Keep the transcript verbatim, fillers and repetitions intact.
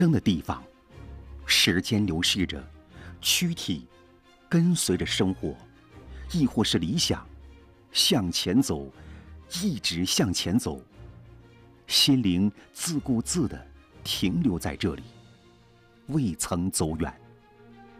生的地方，时间流逝着，躯体跟随着生活，亦或是理想向前走，一直向前走，心灵自顾自地停留在这里，未曾走远。